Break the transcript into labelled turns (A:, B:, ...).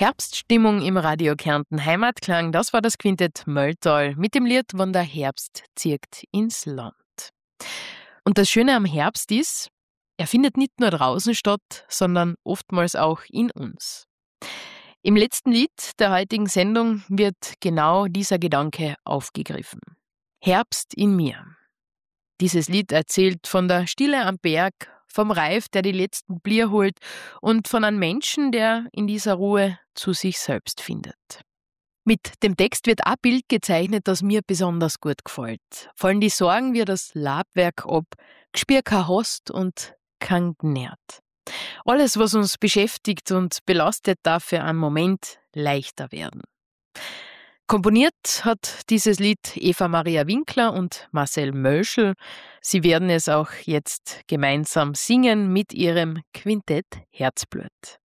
A: Herbststimmung im Radio Kärnten Heimatklang, das war das Quintett Mölltal mit dem Lied Wann der Herbst zieht ins Land. Und das Schöne am Herbst ist, er findet nicht nur draußen statt, sondern oftmals auch in uns. Im letzten Lied der heutigen Sendung wird genau dieser Gedanke aufgegriffen. Herbst in mir. Dieses Lied erzählt von der Stille am Berg, vom Reif, der die letzten Blier holt und von einem Menschen, der in dieser Ruhe zu sich selbst findet. Mit dem Text wird ein Bild gezeichnet, das mir besonders gut gefällt. Fallen die Sorgen wie das Labwerk ab, gspür kein Hast und kein Gnährt. Alles, was uns beschäftigt und belastet, darf für einen Moment leichter werden. Komponiert hat dieses Lied Eva Maria Winkler und Marcel Mölschel. Sie werden es auch jetzt gemeinsam singen mit ihrem Quintett Herzblut.